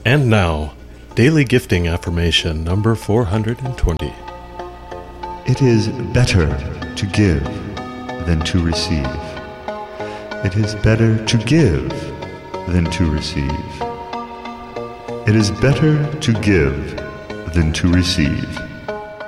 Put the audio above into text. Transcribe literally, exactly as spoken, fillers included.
And now, Daily Gifting Affirmation number four hundred twenty. It is better to give than to receive. It is better to give than to receive. It is better to give than to receive.